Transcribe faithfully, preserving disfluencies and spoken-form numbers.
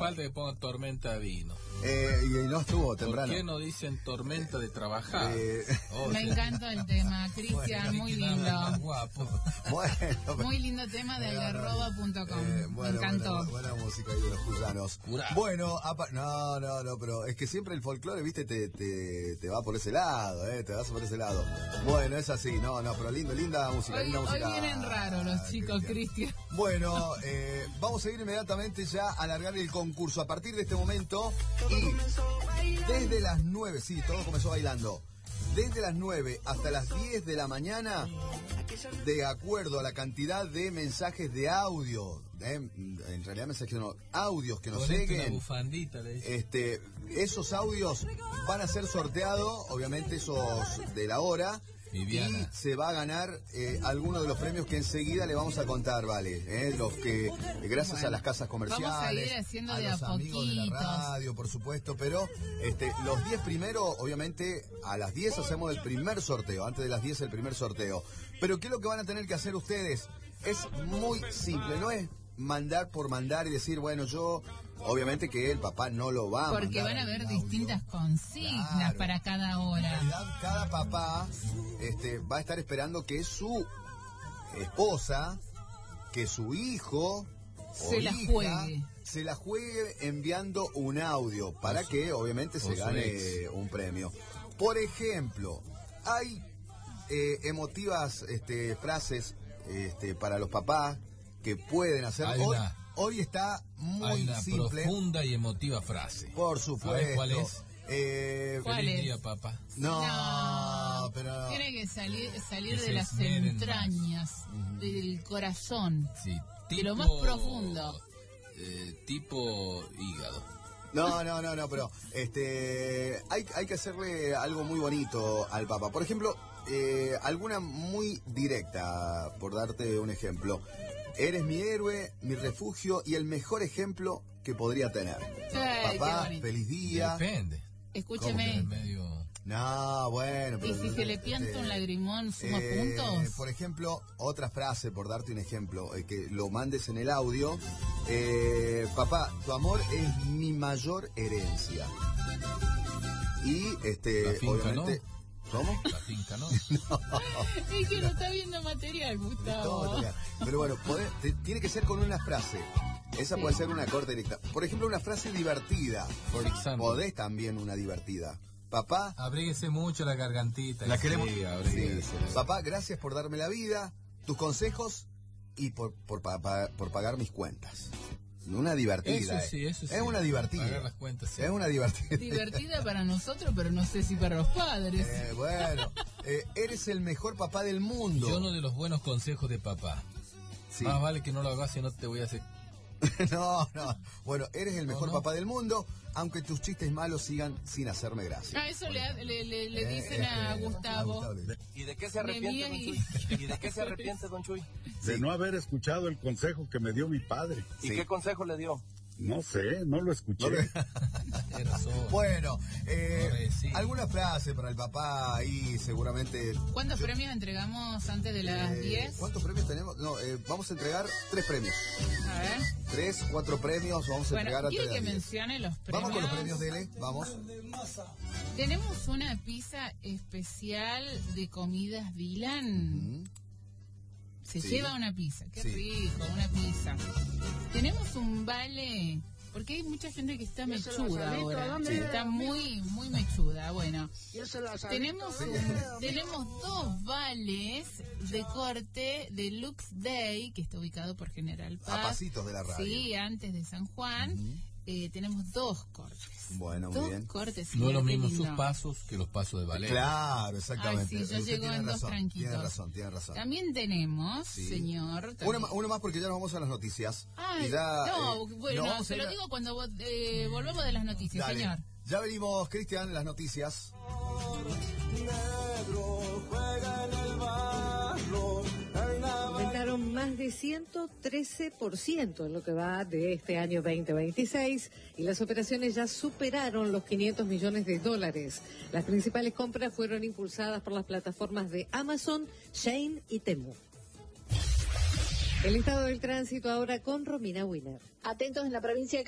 falta que pongan tormenta de vino. Eh, y no estuvo temprano. ¿Por qué no dicen tormenta de trabajar? Eh, oh, Me encanta el tema, Cristian, bueno, muy nada lindo. más guapo. Bueno, pero- Muy lindo tema de algarroba punto com. Eh, bueno, Me encantó. Buena, buena música ahí de los cuyanos. Curado. Bueno, apa- no, no, no, pero es que siempre el folclore, viste, te, te, te va por ese lado, eh, te vas por ese lado. Bueno, es así, no, no, pero lindo, linda música, Hoy, linda hoy música. vienen raros los chicos, Cristian. Bueno, eh, vamos a ir inmediatamente ya a alargar el concurso a partir de este momento y desde las nueve, sí, todo comenzó bailando. Desde las nueve hasta las diez de la mañana, de acuerdo a la cantidad de mensajes de audio, eh, en realidad mensajes no, audios que nos Ponete una lleguen, bufandita, le dice. este, esos audios van a ser sorteados, obviamente esos de la hora. Viviana. Y se va a ganar eh, alguno de los premios que enseguida le vamos a contar, vale, eh, los que gracias Bueno, a las casas comerciales, vamos a ir haciendo a de a los amigos de la poquitos. radio, por supuesto, pero este, los diez primeros, obviamente, a las diez hacemos el primer sorteo, antes de las diez el primer sorteo. Pero ¿qué es lo que van a tener que hacer ustedes? Es muy simple, no es mandar por mandar y decir, bueno, yo, obviamente que el papá no lo va a Porque mandar van a al haber audio. distintas consignas Claro. para cada En hora. realidad, cada papá este, va a estar esperando que su esposa, que su hijo o Se la hija, juegue. se la juegue enviando un audio para que obviamente se o su gane ex. un premio. Por ejemplo, hay eh, emotivas este, frases este, para los papás que pueden hacer. Hay Hoy, una- hoy está muy Hay una simple. profunda y emotiva frase. Por supuesto. ¿Sabes cuál es? Eh, ¿Cuál Feliz es? día, papá. no, No, pero Tiene que salir, salir Que de se las esmeren más. entrañas, del corazón. Sí, De lo tipo, más profundo. eh, tipo hígado. No, no, no, no, pero este hay, hay que hacerle algo muy bonito al papá. Por ejemplo, eh, alguna muy directa, por darte un ejemplo. Eres mi héroe, mi refugio y el mejor ejemplo que podría tener. Ay, qué Papá, bonito. feliz día. Depende. Escúcheme. En medio... No, bueno. ¿Y pero- si se le pianta este, un lagrimón, suma eh, puntos? Por ejemplo, otra frase, por darte un ejemplo, eh, que lo mandes en el audio. Eh, papá, tu amor es mi mayor herencia. Y, este, La finca, obviamente... ¿Cómo? La finca, ¿no? Es que no está viendo material, No, Gustavo. no, no. Pero bueno, podés- te- tiene que ser con una frase. Esa Sí. puede ser una corta directa. Por ejemplo, una frase divertida. For example. Podés también una divertida. Papá, Abríguese mucho la gargantita. la Sí, queremos. abríguese. Sí. Papá, gracias por darme la vida, tus consejos y por, por, pa- pa- por pagar mis cuentas. Una divertida. Eso sí, eh. eso sí. Es una divertida. Pagar las cuentas, sí. Es una divertida. Divertida para nosotros, pero no sé si para los padres. Eh, bueno, eh, eres el mejor papá del mundo. Yo uno de los buenos consejos de papá. Sí. Más vale que no lo hagas si no te voy a hacer... No, no. Bueno, eres el mejor No, no. papá del mundo, aunque tus chistes malos sigan sin hacerme gracia. Ah, eso le, le, le- le Eh, dicen eh, a eh, Gustavo. a Gustavo. ¿Y de qué se Me arrepiente, mía don y- Chuy? ¿Y de qué se arrepiente, don Chuy? De Sí. no haber escuchado el consejo que me dio mi padre. ¿Y Sí. qué consejo le dio? No sé, no lo escuché. Tienes razón. Bueno, eh, Pobre, sí. alguna frase para el papá ahí seguramente. ¿Cuántos Yo- premios entregamos antes de las eh, diez? ¿Cuántos premios tenemos? No, eh, vamos a entregar tres premios. A ver. Tres, cuatro premios vamos a entregar Bueno, antes de ¿quiere las que diez. mencione los premios? Vamos con los premios, Dele, vamos. Tenemos una pizza especial de comidas Dylan. Mm, Se Sí. lleva una pizza, qué Sí. rico, una pizza. Tenemos un vale, porque hay mucha gente que está mechuda ahora. Está muy, muy mechuda. Bueno, tenemos, un- tenemos dos vales de corte de Lux Day, que está ubicado por General A Paz. pasitos de la radio. Sí, antes de San Juan. Eh, tenemos dos cortes. Bueno, muy Dos bien. cortes. No es lo mira qué mismo sus lindo. pasos que los pasos de ballet. Claro, exactamente. Ay, sí, yo Usted llego tiene en dos razón, tranquitos. Tiene razón, tiene razón. También tenemos, Sí. señor. Uno, también- ma- uno más porque ya nos vamos a las noticias. Ay, Y ya, no, eh, bueno, nos vamos se a ir lo a- digo cuando vos- eh, volvamos de las noticias, Dale. señor. Ya venimos, Cristian, las noticias. Aumentaron más de ciento trece por ciento en lo que va de este año veinte veintiséis y las operaciones ya superaron los quinientos millones de dólares. Las principales compras fueron impulsadas por las plataformas de Amazon, Shein y Temu. El estado del tránsito ahora con Romina Wiener. Atentos en la provincia de